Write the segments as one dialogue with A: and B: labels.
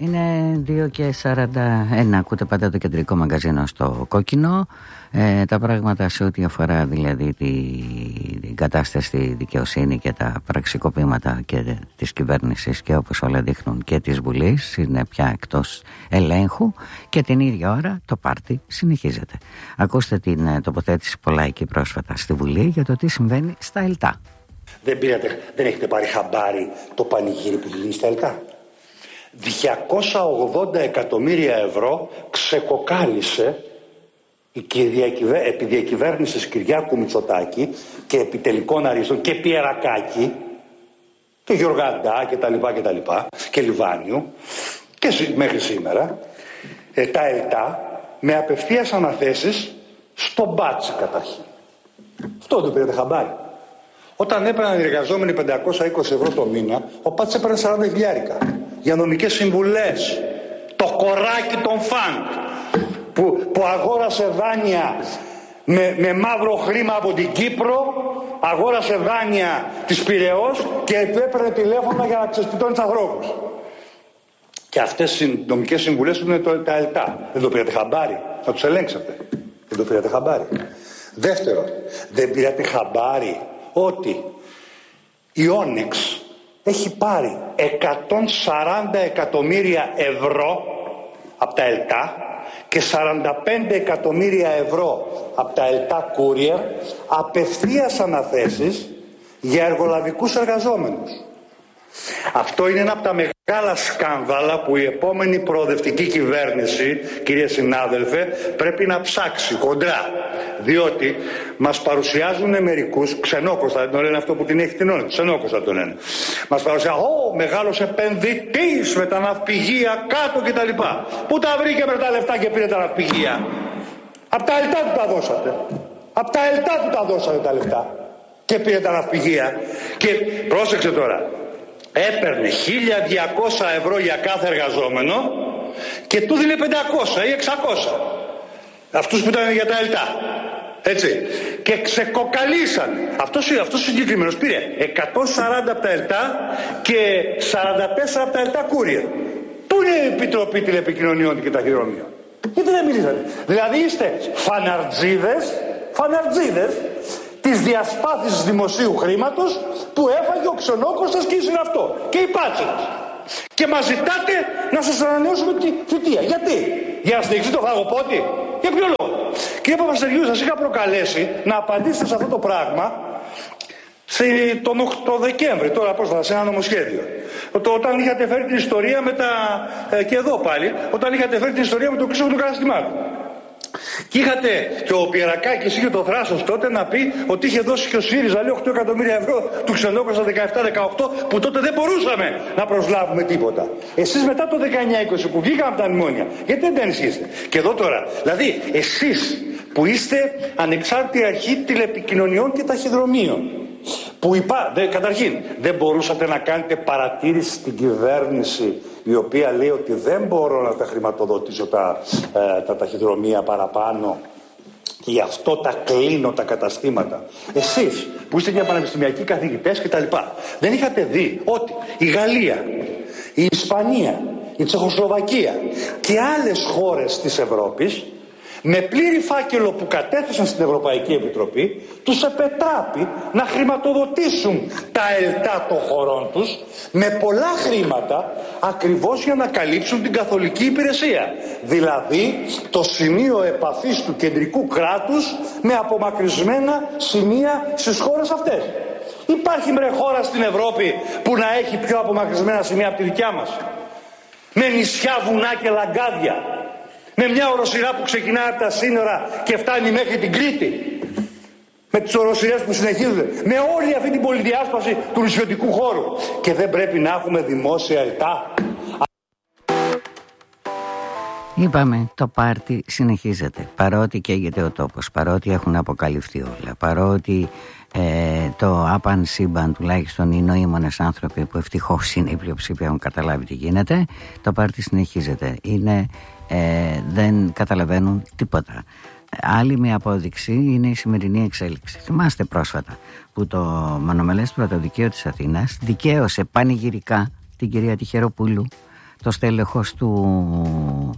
A: Είναι 2:41. Ακούτε πάντα το κεντρικό μαγκαζίνο στο Κόκκινο. Τα πράγματα σε ό,τι αφορά δηλαδή την κατάσταση στη δικαιοσύνη και τα πραξικοπήματα και της κυβέρνησης και όπως όλα δείχνουν και της Βουλής είναι πια εκτός ελέγχου και την ίδια ώρα το πάρτι συνεχίζεται. Ακούστε την τοποθέτηση Πολάκη πρόσφατα στη Βουλή για το τι συμβαίνει στα ΕΛΤΑ.
B: Δεν έχετε πάρει χαμπάρι το πανηγύρι που γίνει στα ΕΛΤΑ? 280 εκατομμύρια ευρώ ξεκοκάλισε επί διακυβέρνησης Κυριάκου Μητσοτάκη και επί τελικών αριστών και Πιερακάκη και Γιωργαντά και τα λοιπά και Λιβάνιου και μέχρι σήμερα τα ΕΛΤΑ με απευθείας αναθέσεις στο μπάτσι καταρχήν. Αυτό δεν το πήρατε χαμπάρι? Όταν έπαιρναν οι εργαζόμενοι 520 ευρώ το μήνα, ο Πάτς έπαιρνε 40 χιλιάρικα για νομικές συμβουλές. Το κοράκι των φανκ που αγόρασε δάνεια με μαύρο χρήμα από την Κύπρο, αγόρασε δάνεια της Πειραιώς και του έπαιρνε τηλέφωνα για να ξεστιτώνει τους ανθρώπους. Και αυτές οι νομικές συμβουλές είναι τα ΕΛΤΑ. Δεν το πήρατε χαμπάρι? Θα τους ελέγξατε? Δεν το πήρατε χαμπάρι? Δεύτερον, δεν πήρατε χαμπάρι ότι η Όνεξ έχει πάρει 140 εκατομμύρια ευρώ από τα ΕΛΤΑ και 45 εκατομμύρια ευρώ από τα ΕΛΤΑ Courier απευθείας αναθέσεις για εργολαβικούς εργαζόμενους. Αυτό είναι ένα από τα μεγάλα σκάνδαλα που η επόμενη προοδευτική κυβέρνηση, κύριε συνάδελφε, πρέπει να ψάξει χοντρά. Διότι μας παρουσιάζουν μερικούς, Ξενόκος θα τον λένε αυτό που την έχει την ώρα, Ξενόκος θα τον λένε. Μας παρουσιάζουν, μεγάλος επενδυτής με τα ναυπηγεία κάτω κτλ. Πού τα βρήκε με τα λεφτά και πήρε τα ναυπηγεία? Απ' τα ΕΛΤΑ του τα δώσατε. Απ' τα ΕΛΤΑ του τα δώσατε τα λεφτά και πήρε τα ναυπηγεία. Και πρόσεξε τώρα, έπαιρνε 1.200 ευρώ για κάθε εργαζόμενο και του δίνε 500 ή 600. Αυτούς που ήταν για τα ΕΛΤΑ. Έτσι. Και ξεκοκαλίσανε. Αυτός ο συγκεκριμένος πήρε 140 από τα ΕΛΤΑ και 44 από τα ΕΛΤΑ Courier. Πού είναι η Επιτροπή Τηλεπικοινωνιών και Ταχυδρομείων? Γιατί δεν μιλήσατε? Δηλαδή είστε φαναρτζίδες της διασπάθησης δημοσίου χρήματος που έφαγε ο Ξενόκοστας και ήσουν αυτό. Και οι πάτσες. Και μας ζητάτε να σας ανανεώσουμε τη θητεία. Γιατί? Για να στηρίξει το φαγοπότη? Για ποιο λόγο? Κύριε Παπαστεργίου, σας είχα προκαλέσει να απαντήσετε σε αυτό το πράγμα το Δεκέμβρη, τώρα πρόσφατα, σε ένα νομοσχέδιο. Όταν είχατε φέρει την ιστορία με τα... και εδώ πάλι, όταν είχατε φέρει την ιστορία με το κλείσιμο των καταστημάτων. Και είχατε και ο Πιερακάκης είχε το θράσος τότε να πει ότι είχε δώσει και ο ΣΥΡΙΖΑ λέει 8 εκατομμύρια ευρώ του Ξενόκοστα 17-18 που τότε δεν μπορούσαμε να προσλάβουμε τίποτα. Εσείς μετά το 19-20 που βγήκαμε από τα μνημόνια, γιατί δεν τα ενισχύσετε? Και εδώ τώρα, δηλαδή εσείς που είστε ανεξάρτητη αρχή τηλεπικοινωνιών και ταχυδρομείων, που καταρχήν δεν μπορούσατε να κάνετε παρατήρηση στην κυβέρνηση η οποία λέει ότι δεν μπορώ να τα χρηματοδοτήσω τα ταχυδρομεία παραπάνω και γι' αυτό τα κλείνω τα καταστήματα? Εσείς που είστε και πανεπιστημιακοί καθηγητές και τα λοιπά, δεν είχατε δει ότι η Γαλλία, η Ισπανία, η Τσεχοσλοβακία και άλλες χώρες της Ευρώπης με πλήρη φάκελο που κατέθεσαν στην Ευρωπαϊκή Επιτροπή τους επετράπει να χρηματοδοτήσουν τα ΕΛΤΑ των χωρών τους με πολλά χρήματα ακριβώς για να καλύψουν την καθολική υπηρεσία. Δηλαδή το σημείο επαφής του κεντρικού κράτους με απομακρυσμένα σημεία στις χώρες αυτές. Υπάρχει χώρα στην Ευρώπη που να έχει πιο απομακρυσμένα σημεία από τη δικιά μας? Με νησιά, βουνά και λαγκάδια. Με μια οροσειρά που ξεκινάει από τα σύνορα και φτάνει μέχρι την Κρήτη. Με τις οροσειρές που συνεχίζονται. Με όλη αυτή την πολυδιάσπαση του νησιωτικού χώρου. Και δεν πρέπει να έχουμε δημόσια ΕΛΤΑ?
A: Είπαμε, το πάρτι συνεχίζεται. Παρότι καίγεται ο τόπος, παρότι έχουν αποκαλυφθεί όλα, παρότι το άπαν σύμπαν τουλάχιστον οι νοήμονες άνθρωποι που ευτυχώς είναι η πλειοψηφία έχουν καταλάβει τι γίνεται, το πάρτι συνεχίζεται. Δεν καταλαβαίνουν τίποτα. Άλλη μια απόδειξη είναι η σημερινή εξέλιξη. Θυμάστε πρόσφατα που το Μονομελές Πρωτοδικείο της Αθήνας δικαίωσε πανηγυρικά την κυρία Τυχεροπούλου, το στέλεχος του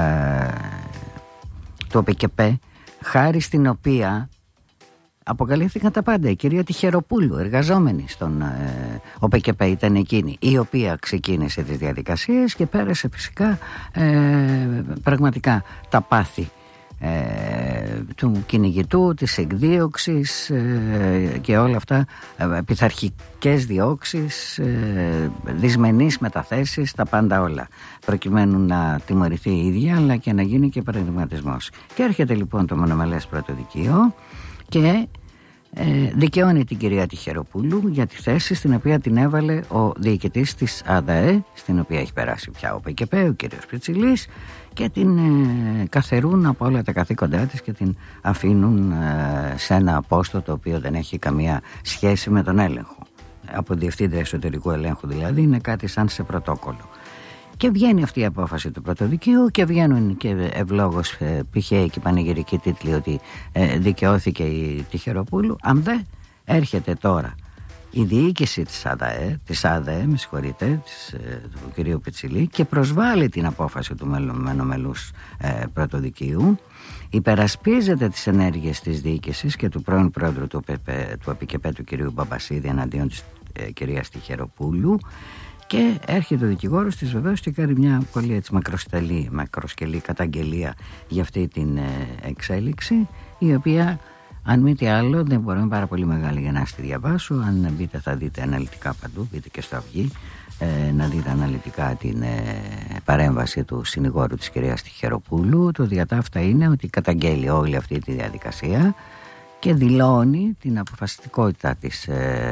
A: ΟΠΚΠ, χάρη στην οποία αποκαλύφθηκαν τα πάντα. Η κυρία Τυχεροπούλου, εργαζόμενη στον ΟΠΚΠ, ήταν εκείνη η οποία ξεκίνησε τις διαδικασίες και πέρασε φυσικά πραγματικά τα πάθη του κυνηγητού, της εκδίωξης και όλα αυτά, πειθαρχικές διώξεις, δυσμενείς μεταθέσεις, τα πάντα όλα, προκειμένου να τιμωρηθεί η ίδια αλλά και να γίνει και παραδειγματισμός. Και έρχεται λοιπόν το μονομελές πρωτοδικείο και δικαιώνει την κυρία Τυχεροπούλου για τη θέση στην οποία την έβαλε ο διοικητής της ΑΔΑΕ, στην οποία έχει περάσει πια ο ΟΠΚΠ, ο κύριος Πιτσιλής, και την καθαιρούν από όλα τα καθήκοντά της και την αφήνουν σε ένα πόστο το οποίο δεν έχει καμία σχέση με τον έλεγχο. Από διευθύντρια εσωτερικού ελέγχου δηλαδή, είναι κάτι σαν σε πρωτόκολλο. Και βγαίνει αυτή η απόφαση του πρωτοδικείου και βγαίνουν και ευλόγως πηχαίοι και πανηγυρικοί τίτλοι ότι δικαιώθηκε η Τυχεροπούλου. Αν δεν έρχεται τώρα η διοίκηση της ΑΔΕ, με συγχωρείτε, του κυρίου Πιτσιλή, και προσβάλλει την απόφαση του μονομελούς πρωτοδικείου, υπερασπίζεται τις ενέργειες της διοίκησης και του πρώην πρόεδρου του ΟΠΚΠ, του κυρίου Μπαμπασίδη, εναντίον της κυρίας Τυχεροπούλου. Και έρχεται ο δικηγόρος της βεβαίως και κάνει μια πολύ έτσι μακροσκελή καταγγελία για αυτή την εξέλιξη, η οποία, αν μη τι άλλο, δεν μπορώ, είναι πάρα πολύ μεγάλη για να τη διαβάσω. Αν μπείτε θα δείτε αναλυτικά παντού, μπείτε και στο Αυγή, να δείτε αναλυτικά την παρέμβαση του συνηγόρου της κυρίας Τυχεροπούλου. Το διατάφτα είναι ότι καταγγέλει όλη αυτή τη διαδικασία και δηλώνει την αποφασιστικότητα της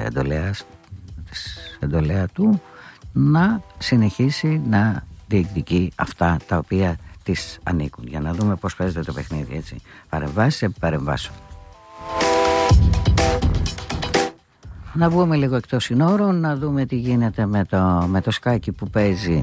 A: εντολέα του να συνεχίσει να διεκδικεί αυτά τα οποία της ανήκουν. Για να δούμε πώς παίζεται το παιχνίδι, έτσι. Παρεμβάσεις επί παρεμβάσεων. Να βγούμε λίγο εκτός συνόρων, να δούμε τι γίνεται με το σκάκι που παίζει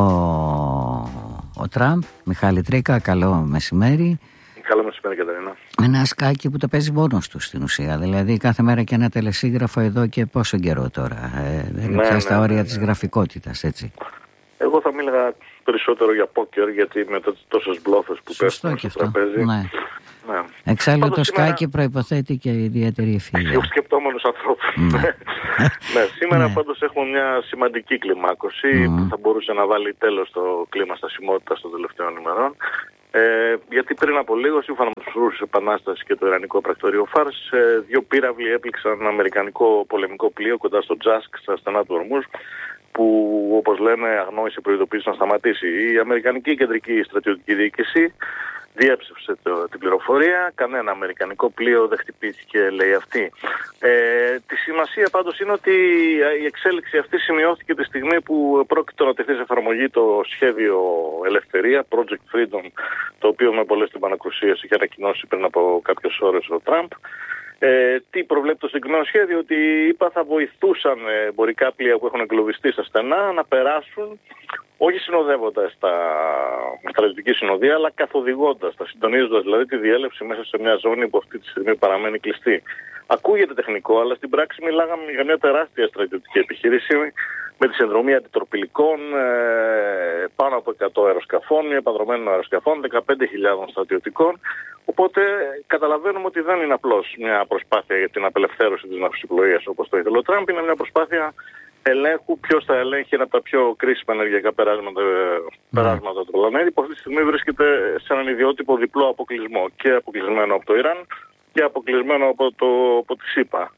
A: ο Τραμπ. Μιχάλη Τρίκα, καλό μεσημέρι.
C: Καλό μεσημέρι, Καταρίνα.
A: Ένα σκάκι που το παίζει μόνος του στην ουσία. Δηλαδή κάθε μέρα και ένα τελεσίγραφο εδώ και πόσο καιρό τώρα. Είναι πια στα όρια της γραφικότητας, έτσι.
C: Εγώ θα μίλαγα περισσότερο για πόκερ, γιατί με τόσες μπλόφες που πέφτουν στο τραπέζι.
A: Ναι. Ναι. Εξάλλου το σκάκι προϋποθέτει και ιδιαίτερη ευφυΐα.
C: Ο σκεπτόμενος ανθρώπου. Ναι, σήμερα πάντως έχουμε μια σημαντική κλιμάκωση που θα μπορούσε να βάλει τέλος στο κλίμα στασιμότητας των τελευταίων ημερών. Γιατί πριν από λίγο, σύμφωνα με τους φρουρούς Επανάστασης και το Ιρανικό πρακτορείο Φάρς, δύο πύραυλοι έπληξαν ένα αμερικανικό πολεμικό πλοίο κοντά στο Τζάσκ, στα στενά του Ορμούζ, που, όπως λένε, αγνόησε προειδοποίηση να σταματήσει. Η Αμερικανική Κεντρική Στρατιωτική Διοίκηση διέψευσε την πληροφορία. Κανένα αμερικανικό πλοίο δεν χτυπήθηκε, λέει αυτή. Τη σημασία πάντως είναι ότι η εξέλιξη αυτή σημειώθηκε τη στιγμή που πρόκειται να τεθεί σε εφαρμογή το σχέδιο Ελευθερία, Project Freedom, το οποίο με πολλές τυμπανακρουσίες είχε ανακοινώσει πριν από κάποιες ώρες ο Τραμπ. Τι προβλέπει το συγκεκριμένο σχέδιο? Ότι είπα θα βοηθούσαν εμπορικά πλοία που έχουν εγκλωβιστεί στα στενά να περάσουν, όχι συνοδεύοντας τα στρατιωτική συνοδεία, αλλά καθοδηγώντας τα, συντονίζοντας δηλαδή τη διέλευση μέσα σε μια ζώνη που αυτή τη στιγμή παραμένει κλειστή. Ακούγεται τεχνικό, αλλά στην πράξη μιλάγαμε για μια τεράστια στρατιωτική επιχείρηση με τη συνδρομή αντιτροπηλικών, πάνω από 100 αεροσκαφών, μια επανδρομένων αεροσκαφών, 15.000 στρατιωτικών. Οπότε καταλαβαίνουμε ότι δεν είναι απλώς μια προσπάθεια για την απελευθέρωση της ναυσιπλοείας όπως το ήθελε ο Τραμπ, είναι μια προσπάθεια ελέγχου ποιος θα ελέγχει ένα από τα πιο κρίσιμα ενεργειακά περάσματα του πλανήτη, που αυτή τη στιγμή βρίσκεται σε έναν ιδιότυπο διπλό αποκλεισμό, και αποκλεισμένο από το Ιράν και αποκλεισμένο από τη ΣΥΠΑ.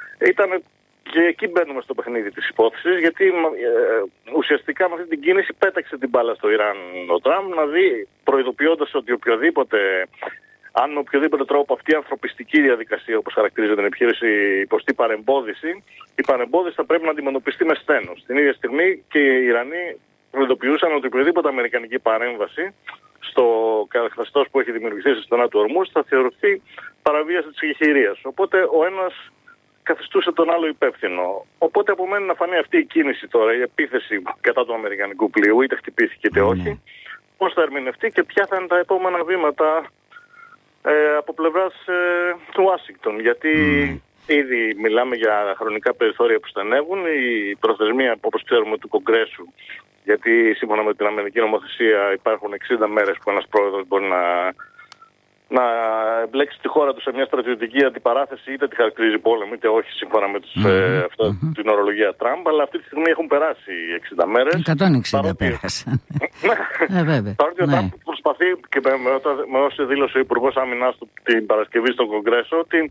C: Και εκεί μπαίνουμε στο παιχνίδι της υπόθεσης, γιατί ουσιαστικά με αυτή την κίνηση πέταξε την μπάλα στο Ιράν ο Τραμπ, να δει, προειδοποιώντας ότι αν με οποιοδήποτε τρόπο αυτή η ανθρωπιστική διαδικασία, όπως χαρακτηρίζεται την επιχείρηση, υποστεί παρεμπόδιση, η παρεμπόδιση θα πρέπει να αντιμετωπιστεί με σθένος. Την ίδια στιγμή και οι Ιρανοί προειδοποιούσαν ότι οποιοδήποτε αμερικανική παρέμβαση στο καθεστώς που έχει δημιουργηθεί στη στενά του Ορμούζ θα θεωρηθεί παραβίαση της εγχειρίας. Οπότε ο ένας καθιστούσε τον άλλο υπεύθυνο. Οπότε απομένει να φανεί αυτή η κίνηση τώρα, η επίθεση κατά του αμερικανικού πλοίου, είτε χτυπήθηκε είτε όχι, πώς θα ερμηνευτεί και ποια θα είναι τα επόμενα βήματα από πλευράς του Ουάσιγκτον. Γιατί Ήδη μιλάμε για χρονικά περιθώρια που στενεύουν. Η προθεσμία, όπως ξέρουμε, του Κογκρέσου, γιατί σύμφωνα με την αμερικανική νομοθεσία υπάρχουν 60 μέρες που ένας πρόεδρος μπορεί να εμπλέξει τη χώρα του σε μια στρατιωτική αντιπαράθεση, είτε τη χαρακτηρίζει πόλεμο είτε όχι, σύμφωνα με την ορολογία Τραμπ. Αλλά αυτή τη στιγμή έχουν περάσει 60 μέρες.
A: 160 πέρασαν.
C: Παρότι ο Τραμπ προσπαθεί, και με όση δήλωσε ο Υπουργός Άμυνας του την Παρασκευή στο Κογκρέσο, ότι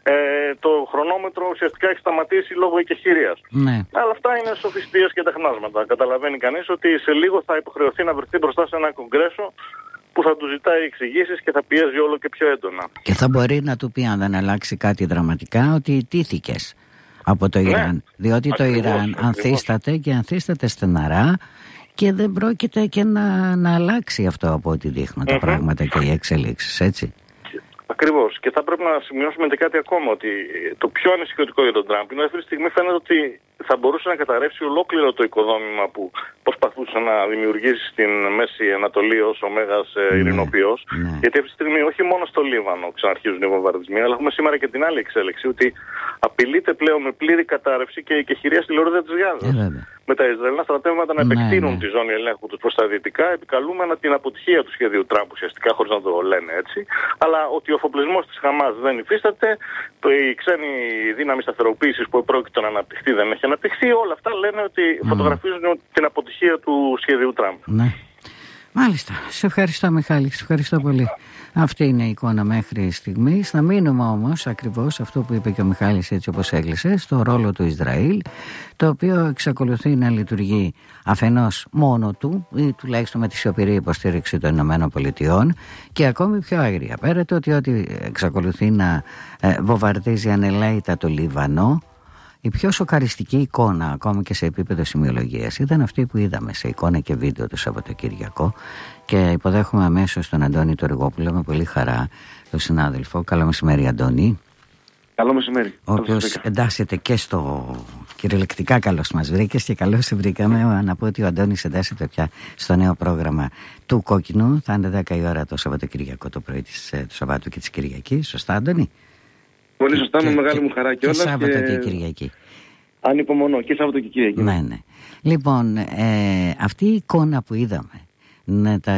C: το χρονόμετρο ουσιαστικά έχει σταματήσει λόγω εκεχηρίας. Αλλά αυτά είναι σοφιστίες και τεχνάσματα. Καταλαβαίνει κανείς ότι σε λίγο θα υποχρεωθεί να βρεθεί μπροστά σε ένα Κογκρέσο που θα του ζητάει εξηγήσεις και θα πιέζει όλο και πιο έντονα.
A: Και θα μπορεί να του πει, αν δεν αλλάξει κάτι δραματικά, ότι τύθηκες από το Ιράν. Διότι το Ιράν ανθίσταται και ανθίσταται στεναρά και δεν πρόκειται και να αλλάξει αυτό από ό,τι δείχνουν τα πράγματα και οι εξελίξεις, έτσι.
C: Ακριβώς. Και θα πρέπει να σημειώσουμε και κάτι ακόμα, ότι το πιο ανησυχητικό για τον Τραμπ είναι ότι αυτή τη στιγμή φαίνεται ότι θα μπορούσε να καταρρεύσει ολόκληρο το οικοδόμημα που προσπαθούσε να δημιουργήσει στην Μέση Ανατολή ως ο Μέγας ειρηνοποιός. Γιατί αυτή τη στιγμή όχι μόνο στο Λίβανο ξαναρχίζουν οι βομβαρδισμοί, αλλά έχουμε σήμερα και την άλλη εξέλιξη, ότι απειλείται πλέον με πλήρη κατάρρευση και η εκεχηρία στη λωρίδα της Γάζας. Με τα Ισραηλινά στρατεύματα να επεκτείνουν τη ζώνη ελέγχου τους προς τα δυτικά, επικαλούμενα την αποτυχία του σχεδίου Τραμπ ουσιαστικά, χωρίς να το λένε έτσι. Αλλά ότι ο αφοπλισμός της Χαμάς δεν υφίσταται, η ξένη δύναμη σταθεροποίησης που επρόκειτο να αναπτυχθεί δεν έχει αναπτυχθεί, όλα αυτά λένε ότι φωτογραφίζουν την αποτυχία του σχεδίου Τραμπ.
A: Ναι. Μάλιστα. Σε ευχαριστώ, Μιχάλη. Σε ευχαριστώ πολύ. Αυτή είναι η εικόνα μέχρι στιγμής. Να μείνουμε όμως ακριβώς αυτό που είπε και ο Μιχάλης, έτσι όπως έκλεισε, στο ρόλο του Ισραήλ, το οποίο εξακολουθεί να λειτουργεί αφενός μόνο του, ή τουλάχιστον με τη σιωπηρή υποστήριξη των Ηνωμένων Πολιτειών, και ακόμη πιο άγρια πέρα ότι εξακολουθεί να βομβαρδίζει ανελαίητα το Λίβανο. Η πιο σοκαριστική εικόνα, ακόμη και σε επίπεδο σημειολογίας, ήταν αυτή που είδαμε σε εικόνα και βίντεο το Σαββατοκύριακο, και υποδέχομαι αμέσως τον Αντώνη Τορυγόπουλο με πολύ χαρά, τον συνάδελφο. Καλό μεσημέρι, Αντώνη.
D: Καλό μεσημέρι.
A: Ο οποίος εντάσσεται και στο κυριολεκτικά, καλώς μας βρήκες και καλώς σε βρήκαμε. Να πω ότι ο Αντώνης εντάσσεται πια στο νέο πρόγραμμα του Κόκκινου. Θα είναι 10 η ώρα το Σαββατοκύριακο το πρωί του Σαββάτου και της Κυριακής. Σωστά, Αντώνη?
D: Πολύ σωστά, με μεγάλη μου χαρά κιόλας.
A: Και Σάββατο και Κυριακή.
D: Ανυπομονώ, και Σάββατο και Κυριακή.
A: Ναι. Λοιπόν, αυτή η εικόνα που είδαμε, στα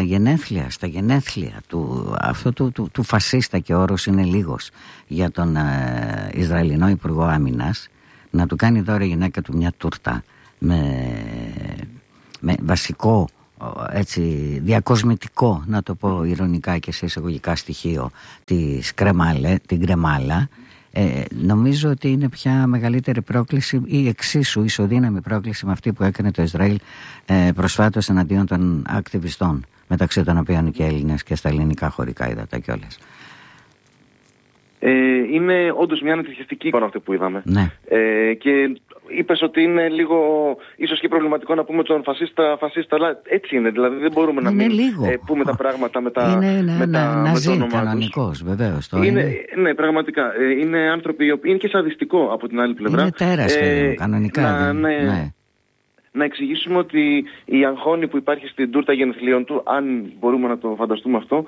A: γενέθλια του φασίστα, και ο όρος είναι λίγος για τον Ισραηλινό Υπουργό Άμυνας, να του κάνει δώρο η γυναίκα του μια τούρτα με βασικό, έτσι, διακοσμητικό, να το πω ειρωνικά και σε εισαγωγικά, στοιχείο, την κρεμάλα. Νομίζω ότι είναι πια μεγαλύτερη πρόκληση ή εξίσου ισοδύναμη πρόκληση με αυτή που έκανε το Ισραήλ προσφάτως εναντίον των ακτιβιστών, μεταξύ των οποίων και Έλληνες, και στα ελληνικά χωρικά ύδατα κιόλας.
D: Είναι όντως μια ανατριχιαστική εικόνα αυτή που είδαμε.
A: Ναι.
D: Και είπες ότι είναι λίγο, ίσως και προβληματικό να πούμε τον φασίστα, αλλά έτσι είναι. Δηλαδή δεν μπορούμε να μην πούμε τα πράγματα με το όνομά
A: κανονικός, βεβαίως.
D: Ναι, πραγματικά. Είναι άνθρωποι οι οποίοι είναι και σαδιστικό από την άλλη πλευρά.
A: Είναι τέρας, κανονικά.
D: Να εξηγήσουμε ότι η αγχώνη που υπάρχει στην τούρτα γενεθλίων του, αν μπορούμε να το φανταστούμε αυτό,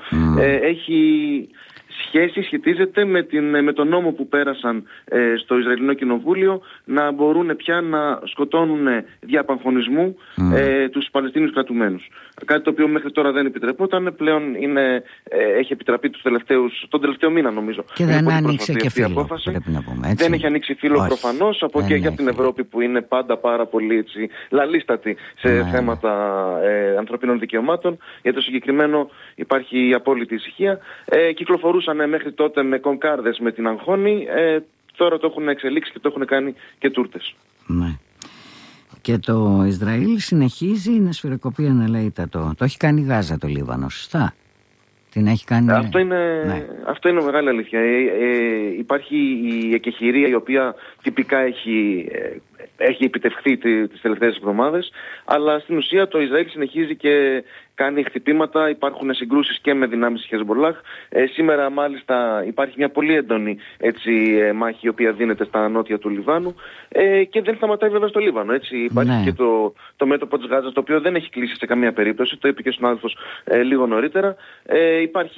D: σχετίζεται με τον νόμο που πέρασαν στο Ισραηλινό Κοινοβούλιο, να μπορούν πια να σκοτώνουν δια απαγχωνισμού τους Παλαιστίνιους κρατουμένους. Κάτι το οποίο μέχρι τώρα δεν επιτρεπόταν, πλέον έχει επιτραπεί τον τελευταίο μήνα, νομίζω.
A: Και δεν άνοιξε και φύλλο, πρέπει να πούμε, έτσι.
D: Δεν έχει ανοίξει φύλλο προφανώς, από την Ευρώπη που είναι πάντα πάρα πολύ λαλίστατη σε θέματα ανθρωπίνων δικαιωμάτων. Για το συγκεκριμένο υπάρχει απόλυτη ησυχία. Κυκλοφορούσαν μέχρι τότε με κονκάρδες με την αγχώνη, τώρα το έχουν εξελίξει και το έχουν κάνει και τούρτες.
A: Ναι. Και το Ισραήλ συνεχίζει να σφυροκοπεί ανελαίητα. Το έχει κάνει Γάζα το Λίβανο, σωστά? Την έχει κάνει...
D: Αυτό είναι μεγάλη αλήθεια. Υπάρχει η εκεχηρία, η οποία τυπικά έχει έχει επιτευχθεί τις τελευταίες εβδομάδες, αλλά στην ουσία το Ισραήλ συνεχίζει και κάνει χτυπήματα, υπάρχουν συγκρούσεις και με δυνάμεις της Χεσμολάχ. Σήμερα μάλιστα υπάρχει μια πολύ έντονη μάχη η οποία δίνεται στα νότια του Λιβάνου και δεν σταματάει βέβαια στο Λίβανο. Υπάρχει και το μέτωπο της Γάζας, το οποίο δεν έχει κλείσει σε καμία περίπτωση, το είπε και ο συνάδελφος λίγο νωρίτερα. Υπάρχει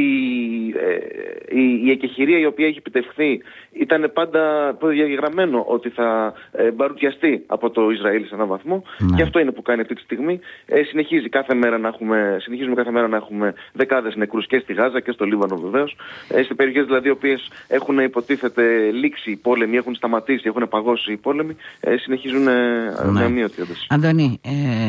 D: η εκεχηρία η οποία έχει επιτευχθεί, ήταν πάντα διαγεγραμμένο ότι θα μπαρουτιαστεί από το Ισραήλ σε έναν βαθμό και αυτό είναι που κάνει αυτή τη στιγμή. Συνεχίζουμε κάθε μέρα να έχουμε δεκάδες νεκρούς και στη Γάζα και στο Λίβανο βεβαίως. Σε περιοχές δηλαδή οι οποίες έχουν υποτίθεται λήξει οι πόλεμοι, έχουν σταματήσει, έχουν παγώσει οι πόλεμοι, συνεχίζουν με αμύωτη ένταση.
A: Αντώνη,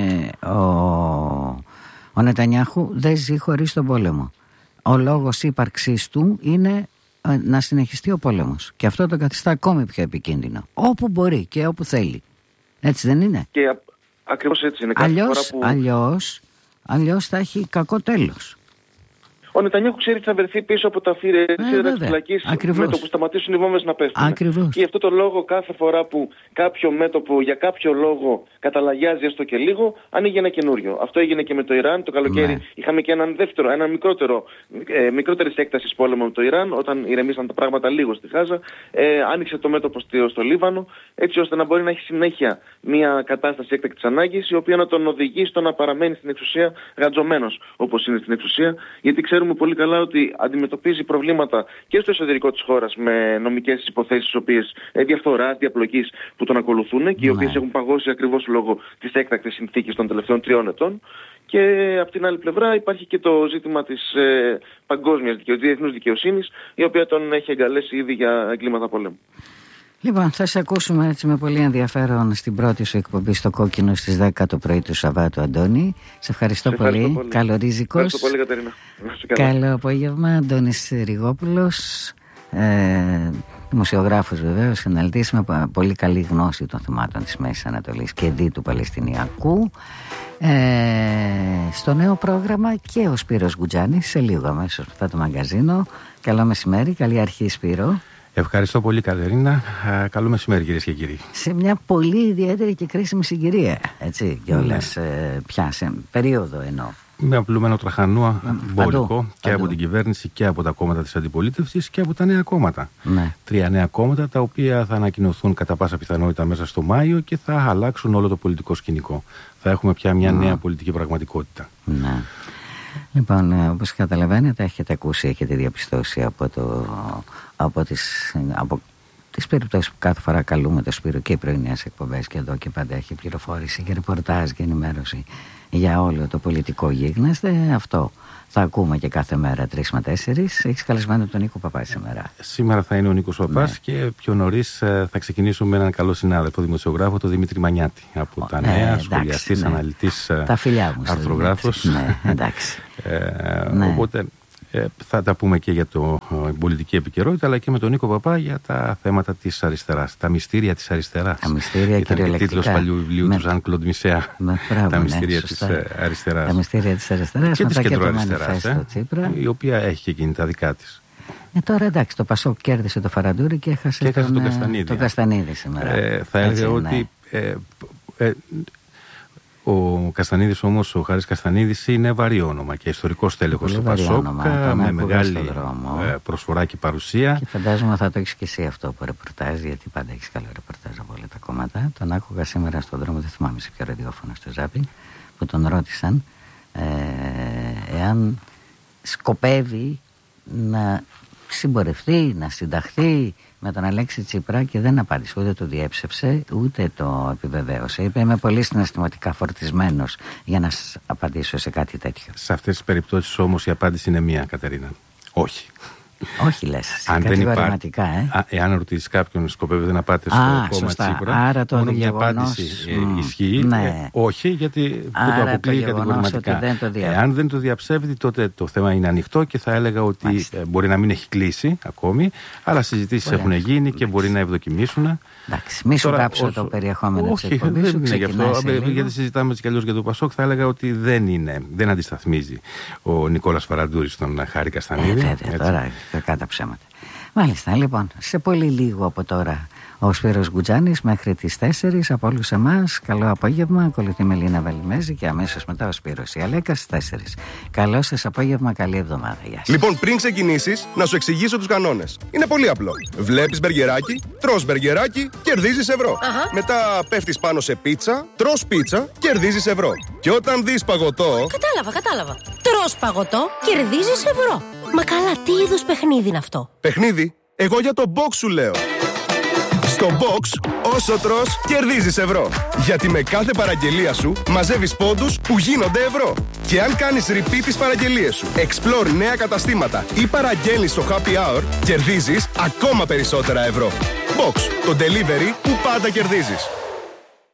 A: ο Νετανιάχου δεν ζει χωρίς τον πόλεμο. Ο λόγος ύπαρξής του είναι να συνεχιστεί ο πόλεμος. Και αυτό το καθιστά ακόμη πιο επικίνδυνο. Όπου μπορεί και όπου θέλει. Έτσι δεν είναι?
D: Και ακριβώς έτσι είναι.
A: Αλλιώς θα έχει κακό τέλος.
D: Ο Νετανιάχου ξέρει ότι θα βρεθεί πίσω από τα φύλλα της φυλακής με το που σταματήσουν οι βόμβες να πέφτουν.
A: Ακριβώς.
D: Και γι' αυτό το λόγο κάθε φορά που κάποιο μέτωπο για κάποιο λόγο καταλαγιάζει έστω και λίγο, ανοίγει ένα καινούριο. Αυτό έγινε και με το Ιράν. Το καλοκαίρι είχαμε και ένα μικρότερη έκταση πόλεμο με το Ιράν, όταν ηρεμήσαν τα πράγματα λίγο στη Γάζα. Άνοιξε το μέτωπο στο Λίβανο, έτσι ώστε να μπορεί να έχει συνέχεια μια κατάσταση έκτακτης ανάγκης, η οποία να τον οδηγεί στο να παραμένει στην εξουσία γατζωμένος όπως είναι στην εξουσία, γιατί ξέρουμε πολύ καλά ότι αντιμετωπίζει προβλήματα και στο εσωτερικό της χώρας με νομικές υποθέσεις, οποίες διαφθοράς, διαπλοκής που τον ακολουθούν και οι οποίες έχουν παγώσει ακριβώς λόγω της έκτακτης συνθήκης των τελευταίων 3 ετών. Και από την άλλη πλευρά υπάρχει και το ζήτημα της παγκόσμιας διεθνούς δικαιοσύνης, η οποία τον έχει εγκαλέσει ήδη για εγκλήματα πολέμου.
A: Λοιπόν, θα σε ακούσουμε έτσι με πολύ ενδιαφέρον στην πρώτη σου εκπομπή στο Κόκκινο στις 10 το πρωί του Σαββάτου, Αντώνη. Σε ευχαριστώ πολύ. Καλορίζικος.
D: Ευχαριστώ πολύ, Κατερίνα.
A: Καλό απόγευμα. Αντώνης Ριγόπουλος, δημοσιογράφος βεβαίως, αναλυτής με πολύ καλή γνώση των θεμάτων της Μέσης Ανατολής και δι του Παλαιστινιακού. Στο νέο πρόγραμμα και ο Σπύρος Γκουτζάνης σε λίγο αμέσως μετά το μαγκαζίνο. Καλό μεσημέρι, καλή αρχή Σπύρο.
E: Ευχαριστώ πολύ, Κατερίνα. Καλό μεσημέρι, κυρίες και κύριοι.
A: Σε μια πολύ ιδιαίτερη και κρίσιμη συγκυρία, έτσι, κιόλας, πια σε περίοδο εννοώ.
E: Με απλωμένο τραχανό μπόλικο και από την κυβέρνηση και από τα κόμματα της αντιπολίτευσης και από τα νέα κόμματα. 3 νέα κόμματα, τα οποία θα ανακοινωθούν κατά πάσα πιθανότητα μέσα στο Μάιο και θα αλλάξουν όλο το πολιτικό σκηνικό. Θα έχουμε πια μια νέα πολιτική πραγματικότητα.
A: Ναι. Λοιπόν, όπως καταλαβαίνετε, έχετε ακούσει, έχετε διαπιστώσει από τις περιπτώσεις που κάθε φορά καλούμε το Σπύρο και οι πρωινές εκπομπές και εδώ και πάντα έχει πληροφόρηση και ρεπορτάζ και ενημέρωση για όλο το πολιτικό γίγνεσθε. Αυτό θα ακούμε και κάθε μέρα 3 με 4. Έχεις καλεσμένο τον Νίκο Παπά σήμερα.
E: Σήμερα θα είναι ο Νίκος Παπάς και πιο νωρίς θα ξεκινήσουμε με έναν καλό συνάδελφο δημοσιογράφο, τον Δημήτρη Μανιάτη. Από τα νέα, σχολιαστής, αναλυτής, αρθρογράφος.
A: Εντάξει.
E: Οπότε θα τα πούμε και για την πολιτική επικαιρότητα, αλλά και με τον Νίκο Παπά για τα θέματα της αριστεράς. Τα μυστήρια της αριστεράς.
A: Τα μυστήρια,
E: ήταν τίτλος παλιού βιβλίου του Ζαν Κλοντ Μισέα. Τα μυστήρια της αριστεράς.
A: Τα μυστήρια της αριστεράς.
E: Και της κεντροαριστεράς, η οποία έχει και εκείνη τα δικά της.
A: Τώρα εντάξει, το Πασόκ κέρδισε το Φαραντούρι και έχασε τον Καστανίδη σήμερα.
E: Θα έλεγα ότι ο Καστανίδης όμως, ο Χάρης Καστανίδης, είναι βαρύ όνομα και ιστορικός τέλεχος του Πασόκ, με μεγάλη προσφορά και παρουσία.
A: Και φαντάζομαι θα το έχεις και εσύ αυτό που ρεπορτάζ, γιατί πάντα έχεις καλό ρεπορτάζ από όλα τα κόμματα. Τον άκουγα σήμερα στον δρόμο, δεν θυμάμαι σε ποιο ραδιόφωνο, στο Ζάπι, που τον ρώτησαν εάν σκοπεύει να συμπορευτεί, να συνταχθεί με τον Αλέξη Τσίπρα, και δεν απάντησε, ούτε το διέψευσε ούτε το επιβεβαίωσε. Είπε: είμαι πολύ συναισθηματικά φορτισμένος για να απαντήσω σε κάτι τέτοιο.
E: Σε αυτές τις περιπτώσεις όμως η απάντηση είναι μία, Κατερίνα. Όχι.
A: Όχι λες, κατηγορηματικά.
E: Εάν ρωτήσεις κάποιον σκοπεύετε να πάτε στο κόμμα Τσίπρα,
A: άρα το
E: μόνο μια απάντηση ισχύει. Όχι, γιατί δεν το αποκλείει κατηγορηματικά. Εάν δεν το διαψεύδει, τότε το θέμα είναι ανοιχτό και θα έλεγα ότι μπορεί να μην έχει κλείσει ακόμη, αλλά συζητήσεις έχουν γίνει και μπορεί να ευδοκιμήσουν.
A: Εντάξει, μη σου κάψω το περιεχόμενο της εκπομπής.
E: Όχι, δεν είναι γι' αυτό. Γιατί συζητάμε έτσι κι αλλιώς για το Πασόκ, θα έλεγα ότι δεν αντισταθμίζει ο Νικόλας Φαραντούρης τον Χάρη Καστανίδη.
A: Βέβαια, τώρα κακά τα ψέματα. Μάλιστα, λοιπόν, σε πολύ λίγο από τώρα ο Σπύρος Γκουτζάνης μέχρι τις 4 από όλους εμάς. Καλό απόγευμα. Ακολουθεί με Λίνα Βελιμέζη και αμέσως μετά ο Σπύρος Ιαλέκας στις 4. Καλό σας απόγευμα, καλή εβδομάδα. Γεια σας.
F: Λοιπόν, πριν ξεκινήσεις, να σου εξηγήσω τους κανόνες. Είναι πολύ απλό. Βλέπεις μπεργκεράκι, τρως μπεργκεράκι, κερδίζεις ευρώ. Μετά πέφτεις πάνω σε πίτσα, τρως πίτσα, κερδίζεις ευρώ. Και όταν δεις παγωτό.
G: Κατάλαβα. Τρως παγωτό, κερδίζεις ευρώ. Μα καλά, τι είδους παιχνίδι είναι αυτό?
F: Παιχνίδι? Εγώ για το box σου λέω. Στο box, όσο τρως, κερδίζεις ευρώ. Γιατί με κάθε παραγγελία σου μαζεύεις πόντους που γίνονται ευρώ. Και αν κάνεις repeat τις παραγγελίες σου, explore νέα καταστήματα ή παραγγέλνεις στο happy hour, κερδίζεις ακόμα περισσότερα ευρώ. Box, το delivery που πάντα κερδίζεις.